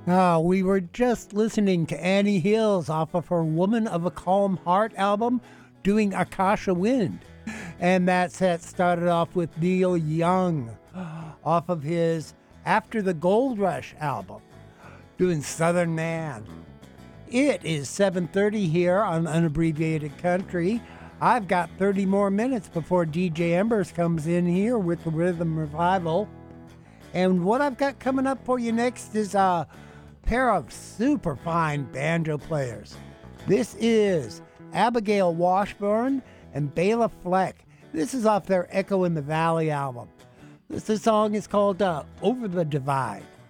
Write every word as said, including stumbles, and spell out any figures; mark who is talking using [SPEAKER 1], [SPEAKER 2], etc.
[SPEAKER 1] Uh, we were just listening to Annie Hills off of her Woman of a Calm Heart album, doing Akasha Wind. And that set started off with Neil Young off of his After the Gold Rush album, doing Southern Man. It is seven thirty here on Unabbreviated Country. I've got thirty more minutes before D J Embers comes in here with the Rhythm Revival. And what I've got coming up for you next is a pair of super fine banjo players. This is Abigail Washburn and Bela Fleck. This is off their Echo in the Valley album. This, this song is called uh, Over the Divide.